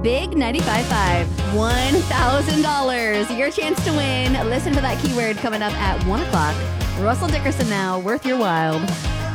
Big 95.5. $1,000. Your chance to win. Listen for that keyword coming up at 1 o'clock. Russell Dickerson now. Worth your while.